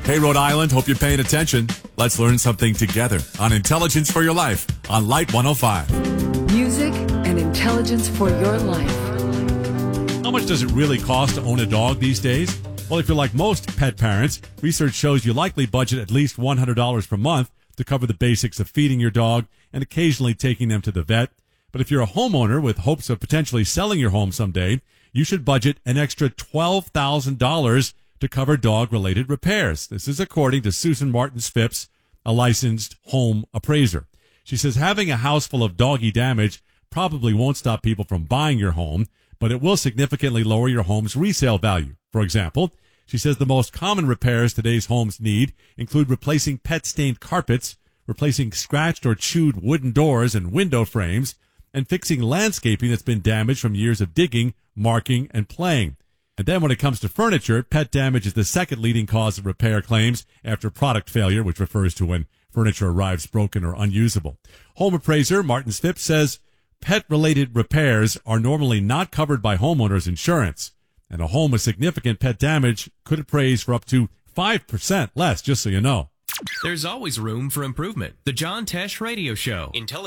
Hey, Rhode Island, hope you're paying attention. Let's learn something together on Intelligence for Your Life on Light 105. Music and intelligence for your life. How much does it really cost to own a dog these days? Well, if you're like most pet parents, research shows you likely budget at least $100 per month to cover the basics of feeding your dog and occasionally taking them to the vet. But if you're a homeowner with hopes of potentially selling your home someday, you should budget an extra $12,000 to cover dog-related repairs. This is according to Susan Martins-Phipps, a licensed home appraiser. She says having a house full of doggy damage probably won't stop people from buying your home, but it will significantly lower your home's resale value. For example, she says the most common repairs today's homes need include replacing pet-stained carpets, replacing scratched or chewed wooden doors and window frames, and fixing landscaping that's been damaged from years of digging, marking, and playing. And then when it comes to furniture, pet damage is the second leading cause of repair claims after product failure, which refers to when furniture arrives broken or unusable. Home appraiser Martins-Phipps says pet-related repairs are normally not covered by homeowners insurance, and a home with significant pet damage could appraise for up to 5% less, just so you know. There's always room for improvement. The John Tesh Radio Show. Intelligence.